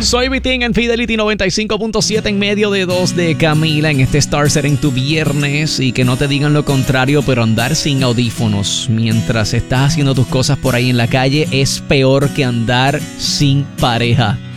Soy Vitín en Fidelity 95.7 en medio de 2 de Camila en este Starser en tu viernes, y que no te digan lo contrario, pero andar sin audífonos mientras estás haciendo tus cosas por ahí en la calle es peor que andar sin pareja.